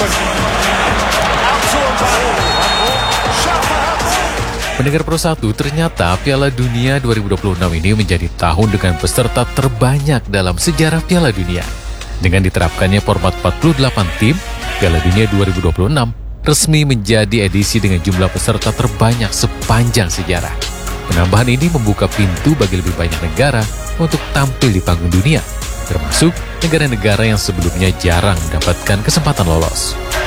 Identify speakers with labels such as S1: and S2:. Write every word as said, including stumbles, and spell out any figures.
S1: Pendengar Pro satu, ternyata Piala Dunia dua ribu dua puluh enam ini menjadi tahun dengan peserta terbanyak dalam sejarah Piala Dunia. Dengan diterapkannya format empat puluh delapan tim, Piala Dunia dua ribu dua puluh enam resmi menjadi edisi dengan jumlah peserta terbanyak sepanjang sejarah. Penambahan ini membuka pintu bagi lebih banyak negara untuk tampil di panggung dunia, termasuk negara-negara yang sebelumnya jarang mendapatkan kesempatan lolos.